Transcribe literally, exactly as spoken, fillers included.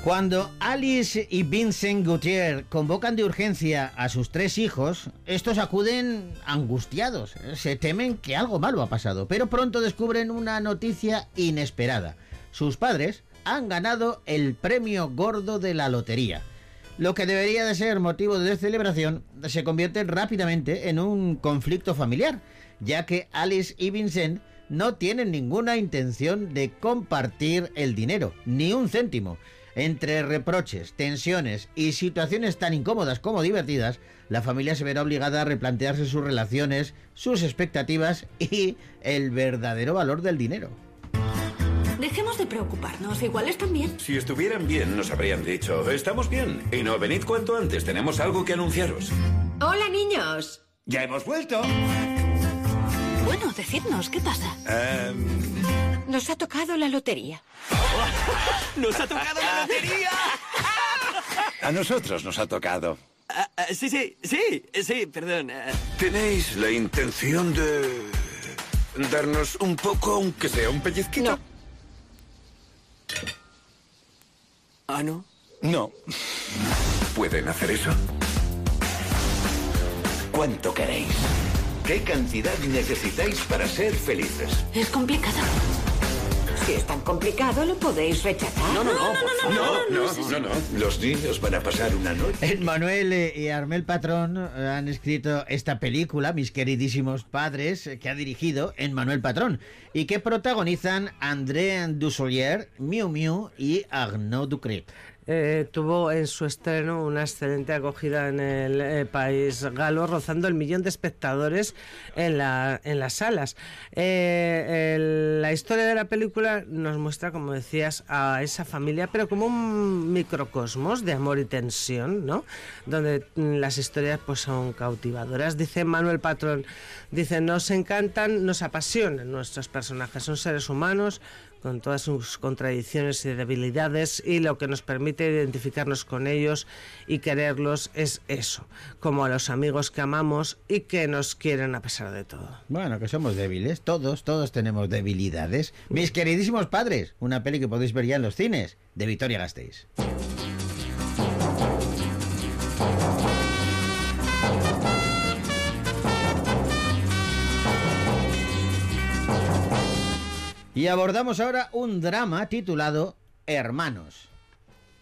Cuando Alice y Vincent Gauthier convocan de urgencia a sus tres hijos, estos acuden angustiados. Se temen que algo malo ha pasado, pero pronto descubren una noticia inesperada. Sus padres han ganado el premio gordo de la lotería. Lo que debería de ser motivo de celebración se convierte rápidamente en un conflicto familiar, ya que Alice y Vincent no tienen ninguna intención de compartir el dinero, ni un céntimo. Entre reproches, tensiones y situaciones tan incómodas como divertidas, la familia se verá obligada a replantearse sus relaciones, sus expectativas y el verdadero valor del dinero. Dejemos de preocuparnos, igual están bien. Si estuvieran bien, nos habrían dicho, estamos bien. Y no, venid cuanto antes, tenemos algo que anunciaros. Hola, niños. ¡Ya hemos vuelto! Bueno, decidnos, ¿qué pasa? Um... Nos ha tocado la lotería. ¡Nos ha tocado la lotería! A nosotros nos ha tocado. Uh, uh, sí, sí, sí, sí, perdón. Uh... ¿Tenéis la intención de darnos un poco, aunque sea un pellizquito? No. ¿Ah, no? No. ¿Pueden hacer eso? ¿Cuánto queréis? ¿Qué cantidad necesitáis para ser felices? Es complicado. Si es tan complicado, lo podéis rechazar. No, no, no, por favor. No, no, no, no. Los niños van a pasar una noche. Emmanuel y Armel Patrón han escrito esta película, Mis queridísimos padres, que ha dirigido Emmanuel Patrón y que protagonizan André Dussolier, Miu Miu y Arnaud Ducré. Eh, tuvo en su estreno una excelente acogida en el eh, país galo, rozando el millón de espectadores en, la, en las salas. Eh, el, la historia de la película nos muestra, como decías, a esa familia, pero como un microcosmos de amor y tensión, ¿no? Donde las historias pues son cautivadoras. Dice Manuel Patrón, dice, nos encantan, nos apasionan nuestros personajes, son seres humanos con todas sus contradicciones y debilidades, y lo que nos permite identificarnos con ellos y quererlos es eso, como a los amigos que amamos y que nos quieren a pesar de todo. Bueno, que somos débiles, todos, todos tenemos debilidades. Mis queridísimos padres, una peli que podéis ver ya en los cines, de Vitoria Gasteiz. Y abordamos ahora un drama titulado Hermanos.